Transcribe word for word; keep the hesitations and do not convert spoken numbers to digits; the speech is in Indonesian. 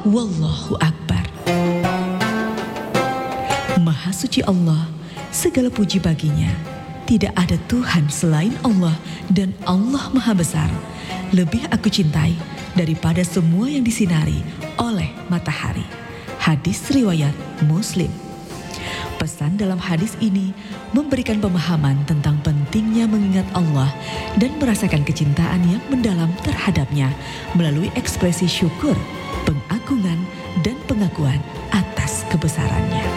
Wallahu Akbar. Maha suci Allah, segala puji baginya. Tidak ada Tuhan selain Allah dan Allah Maha Besar. Lebih aku cintai daripada semua yang disinari oleh matahari. Hadis riwayat Muslim. Pesan dalam hadis ini memberikan pemahaman tentang pentingnya mengingat Allah dan merasakan kecintaan yang mendalam terhadapnya melalui ekspresi syukur, pengagungan, dan pengakuan atas kebesarannya.